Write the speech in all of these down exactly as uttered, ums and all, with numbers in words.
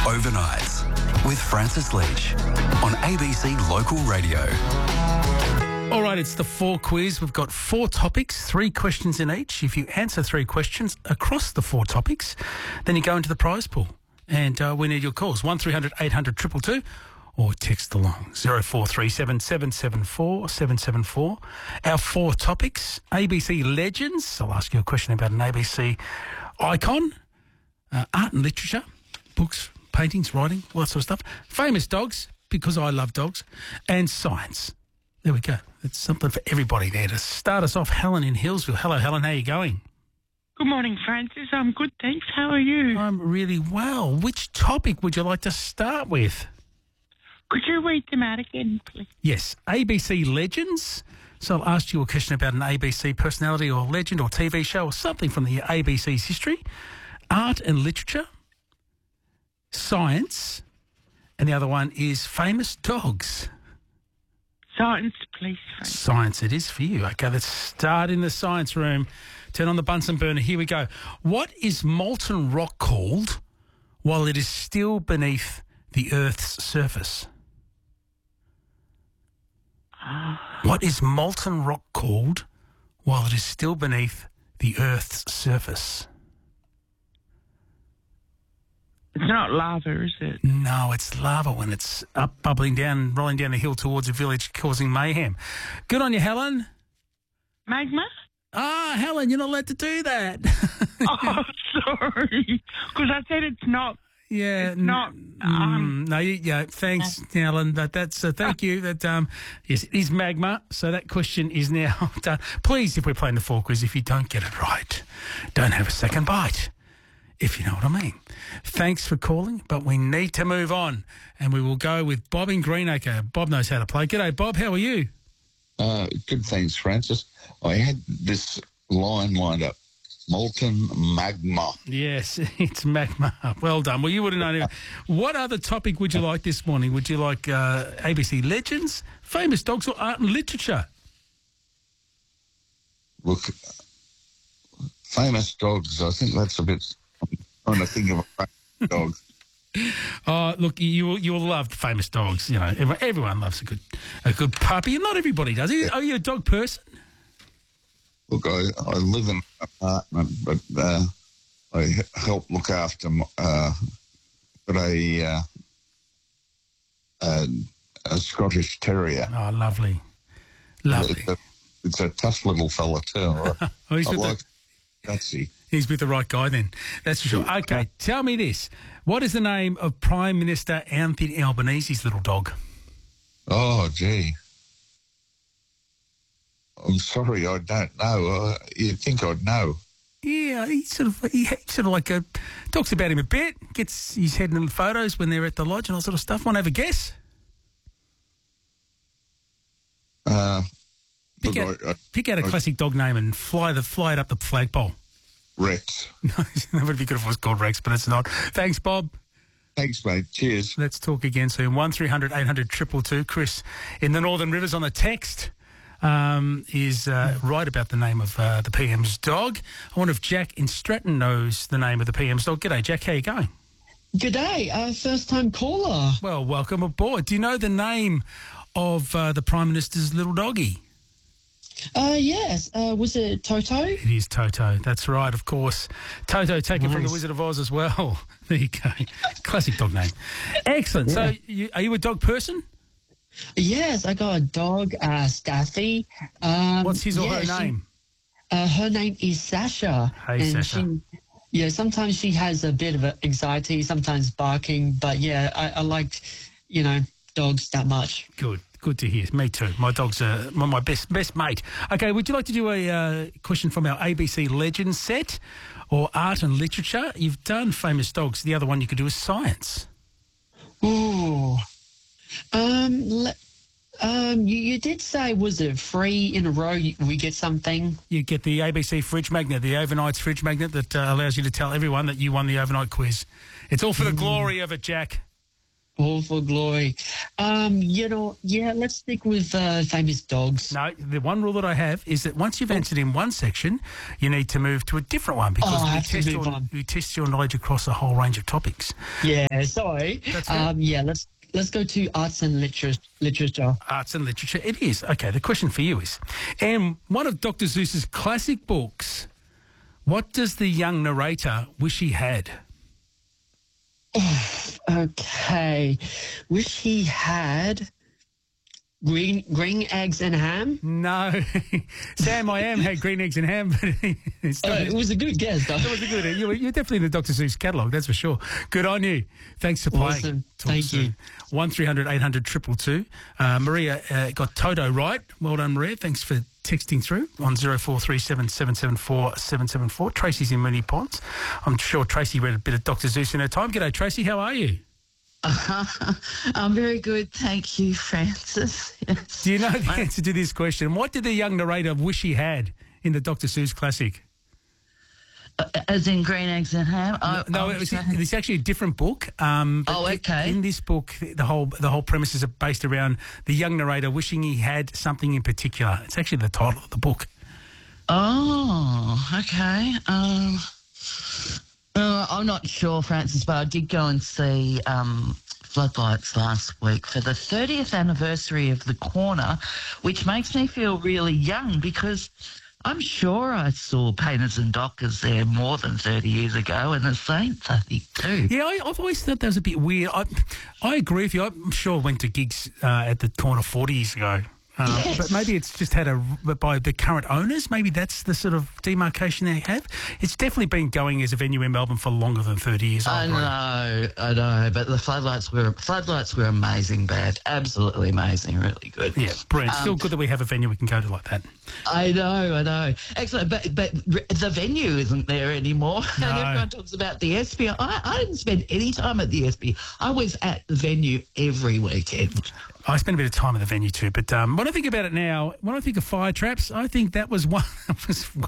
Overnights with Francis Leach on A B C Local Radio. All right, it's the four quiz. We've got four topics, three questions in each. If you answer three questions across the four topics, then you go into the prize pool. And uh, we need your calls, one three hundred eight hundred two two two, or text along, zero four three seven seven seven four seven seven four. Our four topics, A B C legends. I'll ask you a question about an A B C icon, uh, art and literature, books, paintings, writing, all that sort of stuff. Famous dogs, because I love dogs, and science. There we go. It's something for everybody there. To start us off, Helen in Hillsville. Hello, Helen. How are you going? Good morning, Francis. I'm good, thanks. How are you? I'm really well. Which topic would you like to start with? Could you read them out again, please? Yes, A B C legends. So I'll ask you a question about an A B C personality or legend or T V show or something from the A B C's history. Art and literature. Science. And the other one is famous dogs. Science, please, Francis. Science it is for you. Okay, let's start in the science room. Turn on the Bunsen burner. Here we go. What is molten rock called while it is still beneath the Earth's surface? What is molten rock called while it is still beneath the Earth's surface? It's not lava, is it? No, it's lava when it's up, bubbling down, rolling down the hill towards a village, causing mayhem. Good on you, Helen. Magma? Ah, Helen, you're not allowed to do that. Oh, sorry. Because I said it's not. Yeah, It's not. Um, mm, no, you, yeah. Thanks, Helen. That that's uh, thank you. That um, yes, it is magma. So that question is now done. Please, if we're playing the four quiz, if you don't get it right, don't have a second bite. If you know what I mean. Thanks for calling, but we need to move on, and we will go with Bob in Greenacre. Bob knows how to play. G'day, Bob. How are you? Uh, good, thanks, Francis. I had this line lined up. Molten magma. Yes, it's magma. Well done. Well, you would have known it. What other topic would you like this morning? Would you like uh, A B C legends, famous dogs, or art and literature? Look, famous dogs, I think that's a bit... I'm trying to think of a famous dog. Oh, look, you you will love famous dogs. You know, everyone, everyone loves a good a good puppy, and not everybody does. Are you, are you a dog person? Look, I, I live in an apartment, but uh, I help look after uh, got a, uh, a a Scottish Terrier. Oh, lovely, lovely. It's a, it's a tough little fella too. I, Oh, he's I with like the- gutsy. He's with the right guy then. That's for sure. Okay, tell me this. What is the name of Prime Minister Anthony Albanese's little dog? Oh, gee. I'm sorry, I don't know. Uh, you'd think I'd know. Yeah, he sort of he sort of like uh, talks about him a bit, gets his head in the photos when they're at the lodge and all sort of stuff. Want to have a guess? Uh, Pick look, out, I, I, pick out a I- classic dog name and fly the fly it up the flagpole. Rex. No, that would be good if it was called Rex, but it's not. Thanks, Bob. Thanks, mate. Cheers. Let's talk again soon. One three hundred eight hundred two two two. Chris in the Northern Rivers on the text um, is uh, right about the name of uh, the P M's dog. I wonder if Jack in Stratton knows the name of the P M's dog. G'day, Jack. How you going? G'day, uh, first time caller. Well, welcome aboard. Do you know the name of uh, the Prime Minister's little doggy? Uh, yes, uh, was it Toto? It is Toto. That's right, of course. Toto, taken from The Nice. Wizard of Oz as well. There you go. Classic dog name. Excellent. So, you, are you a dog person? Yes, I got a dog, uh, Staffy. Um, What's his or yeah, her she- name? uh, her name is Sasha. Hey, and Sasha. She, yeah, sometimes she has a bit of a anxiety, sometimes barking, but yeah, I, I like, you know, dogs that much. Good. Good to hear. Me too. My dog's uh, my my best best mate. Okay, would you like to do a uh, question from our A B C Legends set or art and literature? You've done famous dogs. The other one you could do is science. Ooh. Um, le- um, you, you did say, was it three in a row you- we get something? You get the A B C fridge magnet, the overnight fridge magnet that uh, allows you to tell everyone that you won the overnight quiz. It's all for the glory of it, Jack. All for glory. Um, you know, yeah, let's stick with uh, famous dogs. No, the one rule that I have is that once you've answered in one section, you need to move to a different one because Oh, I we, have to test move your, on. we test your knowledge across a whole range of topics. Yeah, sorry. That's good. Um, yeah, let's let's go to arts and literature. literature. Arts and literature, it is. Okay, the question for you is, in one of Doctor Seuss's classic books, what does the young narrator wish he had? Okay. Wish he had green green eggs and ham. No. Sam I Am had green eggs and ham, but it's Uh, not, it was a good guess, though. it was a good. You were, you're definitely in the Doctor Seuss catalogue, that's for sure. Good on you. Thanks for playing. Awesome. Talk Thank soon. you. One three hundred eight hundred two two two. Uh, Maria uh, got Toto right. Well done, Maria. Thanks for texting through on zero four three seven seven seven four seven seven four. Tracy's in Mooney Ponds. I'm sure Tracy read a bit of Doctor Seuss in her time. G'day, Tracy. How are you? I'm very good, thank you, Francis. Yes. Do you know the answer to this question? What did the young narrator wish he had in the Doctor Seuss classic? Uh, As in green eggs and ham? I, No, I it was, would say- it's actually a different book. Um, but Oh, okay. In this book, the whole the whole premises are based around the young narrator wishing he had something in particular. It's actually the title of the book. Oh, okay. Um, uh, I'm not sure, Francis, but I did go and see um, Floodlights last week for the thirtieth anniversary of The Corner, which makes me feel really young because I'm sure I saw Painters and Dockers there more than thirty years ago, and the Saints, I think, too. Yeah, I, I've always thought that was a bit weird. I, I agree with you. I'm sure I went to gigs uh, at the Corner forty years ago. Um, Yes. But maybe it's just had a, by the current owners, maybe that's the sort of demarcation they have. It's definitely been going as a venue in Melbourne for longer than thirty years. I agree. know, I know, but the Floodlights were Floodlights were amazing, bad, absolutely amazing, really good. Yeah, brilliant. Still Um, good that we have a venue we can go to like that. I know, I know. Excellent, but but r- the venue isn't there anymore. No. And everyone talks about the S P. I, I didn't spend any time at the S P. I was at the venue every weekend. I spent a bit of time at the venue too, but um, when I think about it now, when I think of fire traps, I think that was one. That was one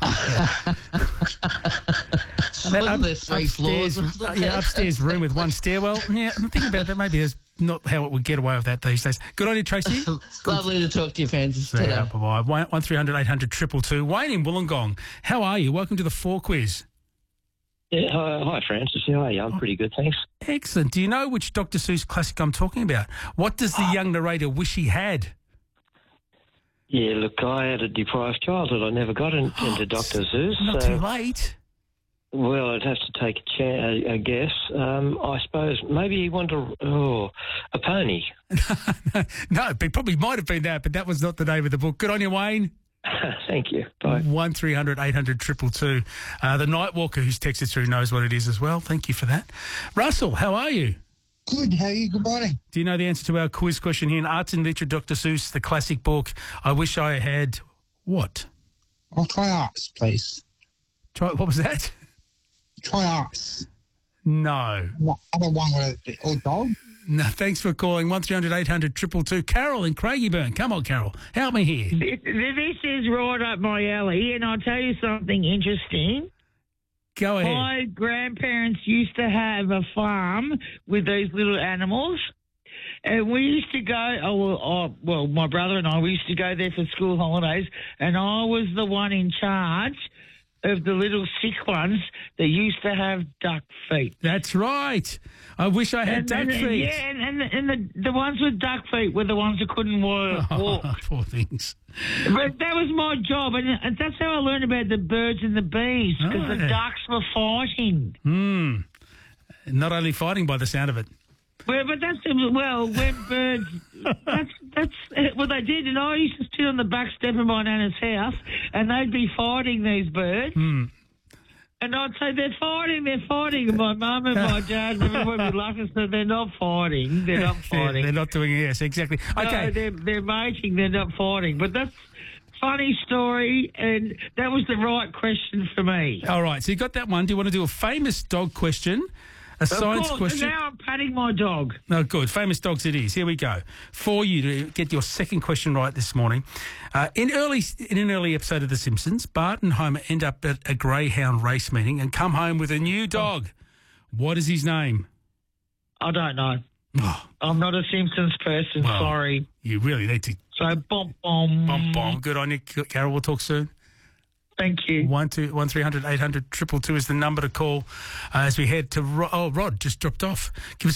that Wasn't there three upstairs, floors? uh, yeah, upstairs room with one stairwell. Yeah, I'm thinking about that. Maybe that's not how it would get away with that these days. Good on you, Tracy. Lovely to talk to you, Francis. See you, Ta-ra. bye-bye. One, one three hundred eight hundred triple two. Wayne in Wollongong. How are you? Welcome to the Four Quiz. Yeah, hi, hi, Francis. How are you? I'm pretty good, thanks. Excellent. Do you know which Doctor Seuss classic I'm talking about? What does the young narrator wish he had? Yeah, look, I had a deprived childhood. I never got in, into Doctor Seuss. Not so, too late. well, I'd have to take a, cha- a, a guess. Um, I suppose maybe he wanted a, oh, a pony. No, it probably might have been that, but that was not the name of the book. Good on you, Wayne. Thank you. Bye. One three hundred eight hundred triple two. Uh, the Nightwalker who's texted through knows what it is as well. Thank you for that. Russell, how are you? Good. How are you? Good morning. Do you know the answer to our quiz question here in Arts and Literature, Doctor Seuss, the classic book? I wish I had what? I'll try arts, please. Try, what was that? Try arts. No. What other one with a old dog? No. Thanks for calling. One three hundred eight hundred triple two. Carol in Craigieburn. Come on, Carol. Help me here. This this is right up my alley, and I'll tell you something interesting. Go ahead. My grandparents used to have a farm with these little animals, and we used to go. Oh well, oh, well, my brother and I we used to go there for school holidays, and I was the one in charge of the little sick ones that used to have duck feet. That's right. I wish I had And- duck and- feet. Yeah, and, and, and the, the ones with duck feet were the ones that couldn't wa- walk. Oh, poor things. But that was my job, and and that's how I learned about the birds and the bees, because Oh, the yeah. ducks were fighting. Hmm. Not only fighting by the sound of it. Well, but that's well, when birds, that's that's what they did. And I used to sit on the back step of my nana's house, and they'd be fighting these birds. Hmm. And I'd say, they're fighting, they're fighting. And my mum and my dad and everyone would laugh and say, they're not fighting, they're not They're, fighting. they're not doing it. Yes, exactly. Okay. No, they're, they're mating, they're not fighting. But that's a funny story, and that was the right question for me. All right. So you got that one. Do you want to do a famous dog question? A Of science course, question? and now I'm patting my dog. No, good. Famous dogs it is. Here we go. For you to get your second question right this morning. Uh, in early in an early episode of The Simpsons, Bart and Homer end up at a greyhound race meeting and come home with a new dog. What is his name? I don't know. Oh, I'm not a Simpsons person, Well, sorry. you really need to. So, bomb, bomb. Bomb, bomb. Good on you, Carol. We'll talk soon. Thank you. One two one three hundred eight hundred triple two is the number to call uh, as we head to. Ro- oh, Rod just dropped off. Give us a